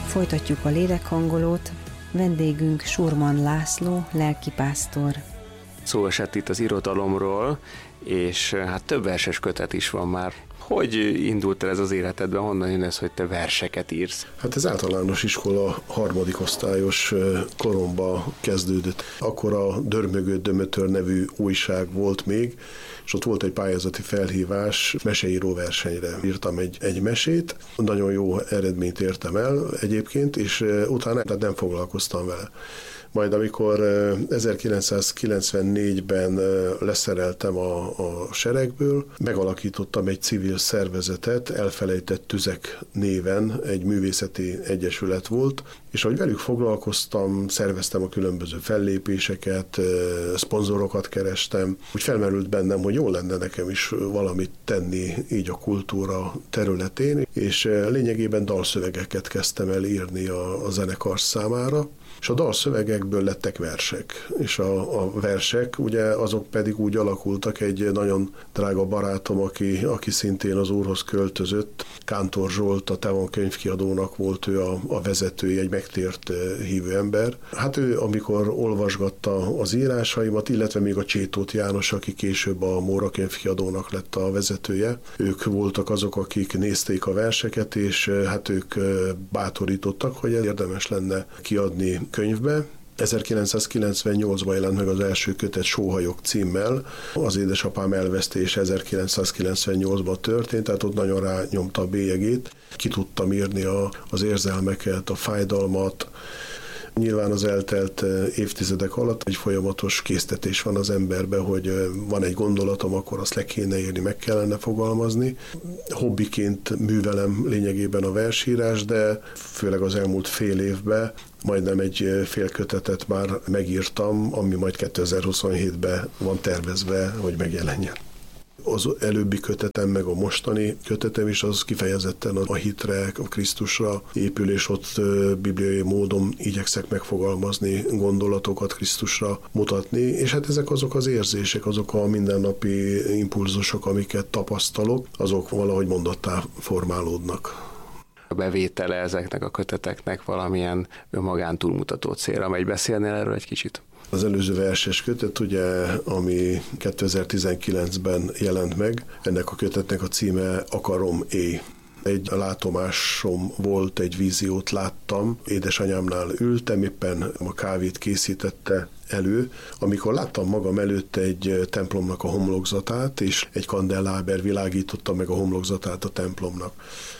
Folytatjuk a lélekhangolót, vendégünk Surman László, lelkipásztor. Szó esett itt az irodalomról, és hát több verses kötet is van már. Hogy indult el ez az életedben? Honnan jön ez, hogy te verseket írsz? Hát ez általános iskola harmadik osztályos koromba kezdődött. Akkor a Dörmögő Dömötör nevű újság volt még, és ott volt egy pályázati felhívás, meseíró versenyre. Írtam egy mesét, nagyon jó eredményt értem el egyébként, és utána nem foglalkoztam vele. Majd amikor 1994-ben leszereltem a seregből, megalakítottam egy civil szervezetet, Elfelejtett Tüzek néven, egy művészeti egyesület volt, és ahogy velük foglalkoztam, szerveztem a különböző fellépéseket, szponzorokat kerestem, úgy felmerült bennem, hogy jó lenne nekem is valamit tenni így a kultúra területén, és lényegében dalszövegeket kezdtem el írni a zenekar számára, és a dalszövegekből lettek versek, és a versek, ugye azok pedig úgy alakultak, egy nagyon drága barátom, aki szintén az Úrhoz költözött, Kántor Zsolt, a Tevon könyvkiadónak volt ő a vezetője, egy megtért hívő ember. Hát ő, amikor olvasgatta az írásaimat, illetve még a Csétót János, aki később a Móra könyvkiadónak lett a vezetője, ők voltak azok, akik nézték a verseket, és hát ők bátorítottak, hogy érdemes lenne kiadni könyvbe. 1998-ban jelent meg az első kötet Sóhajok címmel. Az édesapám elvesztése 1998-ban történt, tehát ott nagyon rányomta a bélyegét. Ki tudtam írni az érzelmeket, a fájdalmat. Nyilván az eltelt évtizedek alatt egy folyamatos késztetés van az emberben, hogy van egy gondolatom, akkor azt le kéne írni, meg kellene fogalmazni. Hobbiként művelem lényegében a versírás, de főleg az elmúlt fél évben majdnem egy fél kötetet már megírtam, ami majd 2027-ben van tervezve, hogy megjelenjen. Az előbbi kötetem, meg a mostani kötetem is az kifejezetten a hitre, a Krisztusra épül, és ott bibliai módon igyekszek megfogalmazni gondolatokat, Krisztusra mutatni, és hát ezek azok az érzések, azok a mindennapi impulzusok, amiket tapasztalok, azok valahogy mondattá formálódnak. A bevétele ezeknek a köteteknek valamilyen önmagán túlmutató célra megy. Beszélnél erről egy kicsit? Az előző verses kötet, ugye, ami 2019-ben jelent meg, ennek a kötetnek a címe Akarom éj. Egy látomásom volt, egy víziót láttam, édesanyámnál ültem, éppen a kávét készítette elő, amikor láttam magam előtt egy templomnak a homlokzatát, és egy kandelláber világította meg a homlokzatát a templomnak.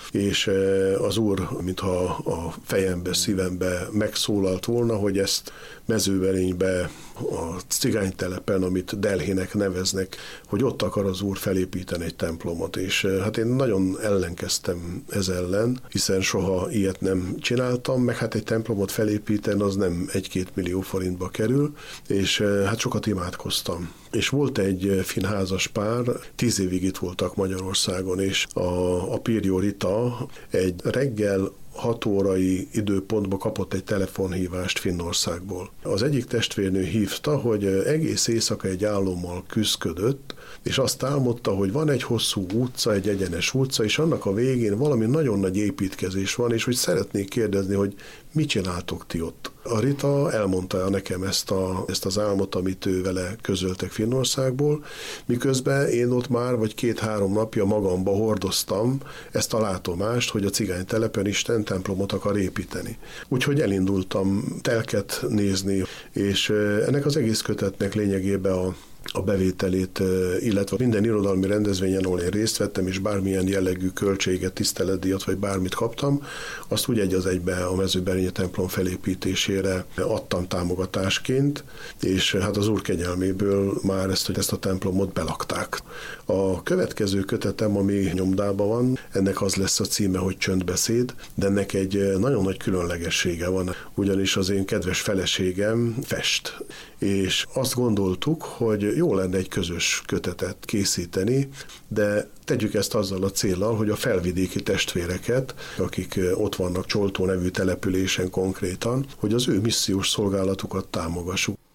És az Úr, mintha a fejembe, szívembe megszólalt volna, hogy ezt Mezővelénybe, a cigánytelepen, amit Delhének neveznek, hogy ott akar az Úr felépíteni egy templomot. És hát én nagyon ellenkeztem ez ellen, hiszen soha ilyet nem csináltam, meg hát egy templomot felépíteni az nem 1-2 millió forintba kerül, és hát sokat imádkoztam. És volt egy finn házas pár, 10 évig itt voltak Magyarországon, és a Pirjó Rita egy reggel 6 órai időpontban kapott egy telefonhívást Finnországból. Az egyik testvérnő hívta, hogy egész éjszaka egy álommal küszködött, és azt álmodta, hogy van egy hosszú utca, egy egyenes utca, és annak a végén valami nagyon nagy építkezés van, és hogy szeretnék kérdezni, hogy mit csináltok ti ott. A Rita elmondta nekem ezt az álmot, amit ő vele közöltek Finnországból, miközben én ott már vagy 2-3 napja magamba hordoztam ezt a látomást, hogy a cigánytelepen Isten templomot akar építeni. Úgyhogy elindultam telket nézni, és ennek az egész kötetnek lényegében a bevételét, illetve minden irodalmi rendezvényen, ahol én részt vettem, és bármilyen jellegű költséget, tiszteletdíjat, vagy bármit kaptam, azt úgy egy az egybe a Mezőberényi templom felépítésére adtam támogatásként, és hát az Úr kegyelméből már ezt a templomot belakták. A következő kötetem, ami nyomdában van, ennek az lesz a címe, hogy Csöndbeszéd, de ennek egy nagyon nagy különlegessége van, ugyanis az én kedves feleségem fest, és azt gondoltuk, hogy jó lenne egy közös kötetet készíteni, de tegyük ezt azzal a céllal, hogy a felvidéki testvéreket, akik ott vannak Csoltó nevű településen konkrétan, hogy az ő missziós szolgálatukat támogassuk.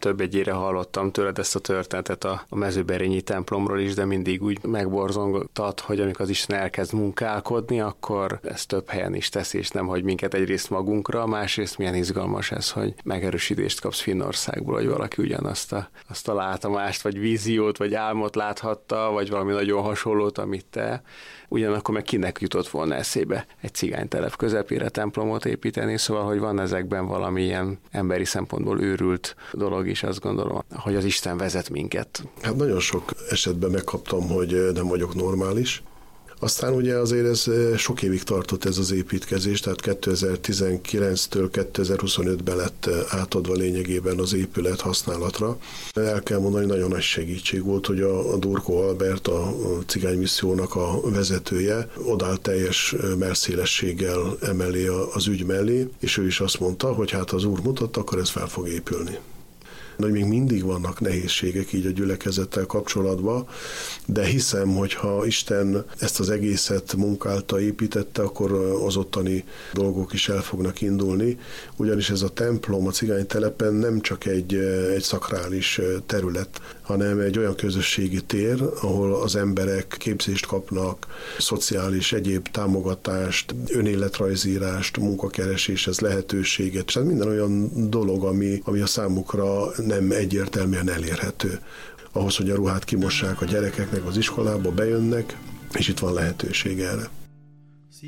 több egyére hallottam tőled ezt a történetet a mezőberényi templomról is, de mindig úgy megborzongtad, hogy amikor az Isten elkezd munkálkodni, akkor ezt több helyen is teszi, és nem hagy minket egyrészt magunkra, másrészt milyen izgalmas ez, hogy megerősítést kapsz Finnországból, hogy valaki ugyanazt a látomást, vagy víziót, vagy álmot láthatta, vagy valami nagyon hasonlót, amit te. Ugyanakkor meg kinek jutott volna eszébe egy cigánytelep közepére templomot építeni, szóval, hogy van ezekben valamilyen emberi szempontból őrült dolog is, azt gondolom, hogy az Isten vezet minket. Hát nagyon sok esetben megkaptam, hogy nem vagyok normális. Aztán ugye azért ez sok évig tartott ez az építkezés, tehát 2019-től 2025-ben lett átadva lényegében az épület használatra. El kell mondani, nagyon nagy segítség volt, hogy a Durkó Albert, a cigánymissziónak a vezetője odállt teljes merszélességgel emellé az ügy mellé, és ő is azt mondta, hogy hát az Úr mutatta, akkor ez fel fog épülni. Hogy még mindig vannak nehézségek így a gyülekezettel kapcsolatban, de hiszem, hogy ha Isten ezt az egészet munkálta, építette, akkor az ottani dolgok is el fognak indulni, ugyanis ez a templom a cigánytelepen nem csak egy szakrális terület, hanem egy olyan közösségi tér, ahol az emberek képzést kapnak, szociális egyéb támogatást, önéletrajzírást, munkakereséshez lehetőséget, tehát minden olyan dolog, ami a számukra nem egyértelműen elérhető. Ahhoz, hogy a ruhát kimossák a gyerekeknek az iskolába, bejönnek, és itt van lehetőség erre.